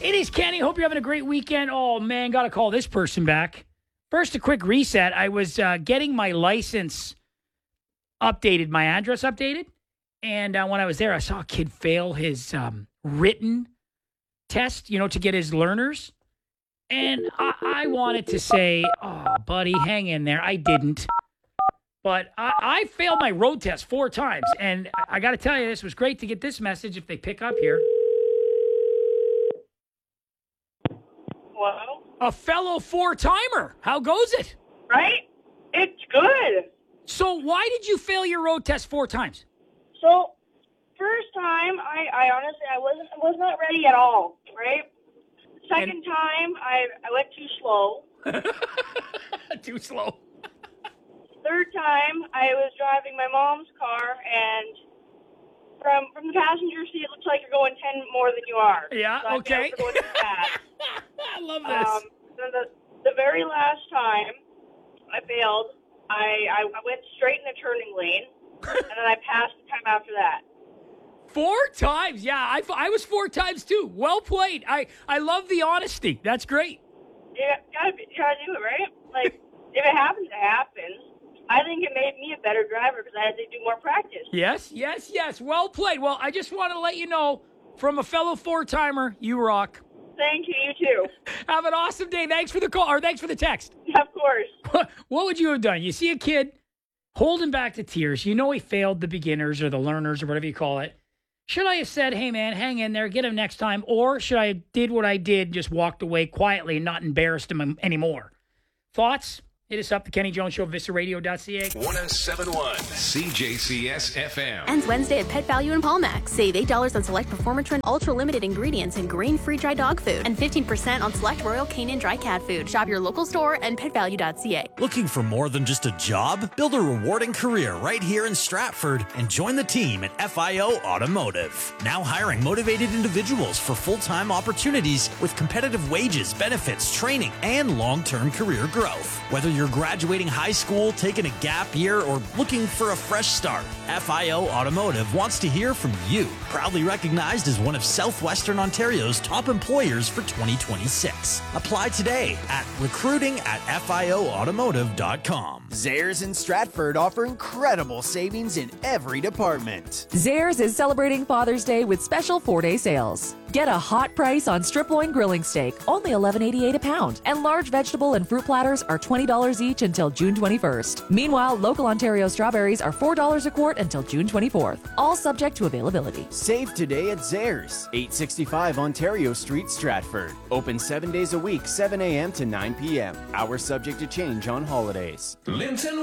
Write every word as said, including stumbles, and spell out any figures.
It is Kenny. Hope you're having a great weekend. Oh, man, got to call this person back. First, a quick reset. I was uh, getting my license updated, my address updated. And uh, when I was there, I saw a kid fail his um, written test, you know, to get his learners. And I, I wanted to say, oh, buddy, hang in there. I didn't. But I, I failed my road test four times. And I, I got to tell you, this was great to get this message if they pick up here. Hello? A fellow four-timer. How goes it? Right? It's good. So why did you fail your road test four times? So, first time, I, I honestly, I wasn't, I was not ready at all, right? Second And- time, I, I went too slow. Too slow. Third time, I was driving my mom's car, and from from the passenger seat, it looks like you're going ten more than you are. Yeah, so I okay. failed for going too fast. I love this. Um, then the, the very last time I failed, I, I, I went straight in the turning lane, and then I passed the time after that. Four times. Yeah, I, I was four times too. Well played. I, I love the honesty. That's great. Yeah, you gotta, be- you gotta do it, right? Like, if it happens, it happens. I think it made me a better driver because I had to do more practice. Yes, yes, yes. Well played. Well, I just want to let you know, from a fellow four-timer, you rock. Thank you, you too. Have an awesome day. Thanks for the call, or thanks for the text. Of course. What would you have done? You see a kid holding back the tears. You know he failed the beginners or the learners or whatever you call it. Should I have said, hey, man, hang in there, get him next time? Or should I have did what I did, just walked away quietly and not embarrassed him anymore? Thoughts? Hit us up, the Kenny Jones Show, Vista Radio dot C A. one oh seven point one C J C S F M. Ends Wednesday at Pet Value in Palmax. Save eight dollars on select Performatrin Ultra Limited ingredients and grain-free dry dog food. And fifteen percent on select Royal Canin dry cat food. Shop your local store and pet value dot C A. Looking for more than just a job? Build a rewarding career right here in Stratford and join the team at F I O Automotive. Now hiring motivated individuals for full-time opportunities with competitive wages, benefits, training, and long-term career growth. Whether you're graduating high school, taking a gap year, or looking for a fresh start, F I O Automotive wants to hear from you. Proudly recognized as one of Southwestern Ontario's top employers for twenty twenty-six. Apply today at recruiting at F I O automotive dot com. Zayres in Stratford offer incredible savings in every department. Zayres is celebrating Father's Day with special four-day sales. Get a hot price on strip loin grilling steak, only eleven eighty-eight a pound, and large vegetable and fruit platters are twenty dollars each until June twenty-first. Meanwhile, local Ontario strawberries are four dollars a quart until June twenty-fourth, all subject to availability. Save today at Zayres, eight sixty-five Ontario Street, Stratford. Open seven days a week, seven a.m. to nine p.m. Hours subject to change on holidays. Linton